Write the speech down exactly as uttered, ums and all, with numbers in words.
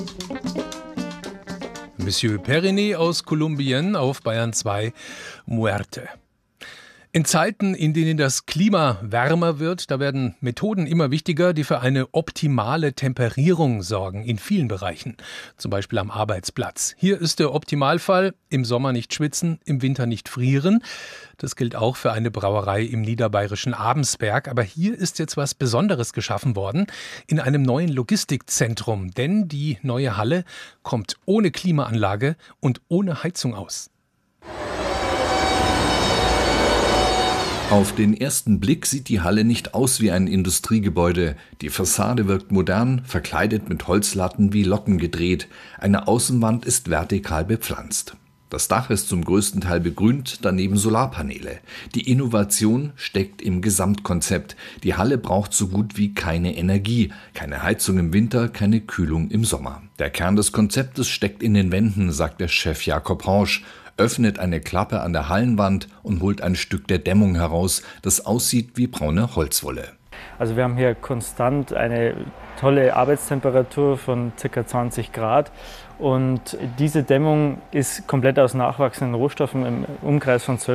Monsieur Perrine aus Kolumbien auf Bayern zwei, Muerte. In Zeiten, in denen das Klima wärmer wird, da werden Methoden immer wichtiger, die für eine optimale Temperierung sorgen, in vielen Bereichen, zum Beispiel am Arbeitsplatz. Hier ist der Optimalfall: im Sommer nicht schwitzen, im Winter nicht frieren. Das gilt auch für eine Brauerei im niederbayerischen Abensberg. Aber hier ist jetzt was Besonderes geschaffen worden, in einem neuen Logistikzentrum. Denn die neue Halle kommt ohne Klimaanlage und ohne Heizung aus. Auf den ersten Blick sieht die Halle nicht aus wie ein Industriegebäude. Die Fassade wirkt modern, verkleidet mit Holzlatten wie Locken gedreht. Eine Außenwand ist vertikal bepflanzt. Das Dach ist zum größten Teil begrünt, daneben Solarpaneele. Die Innovation steckt im Gesamtkonzept. Die Halle braucht so gut wie keine Energie. Keine Heizung im Winter, keine Kühlung im Sommer. Der Kern des Konzeptes steckt in den Wänden, sagt der Chef Jakob Rausch. Öffnet eine Klappe an der Hallenwand und holt ein Stück der Dämmung heraus, das aussieht wie braune Holzwolle. Also wir haben hier konstant eine tolle Arbeitstemperatur von ca. zwanzig Grad und diese Dämmung ist komplett aus nachwachsenden Rohstoffen im Umkreis von zwölf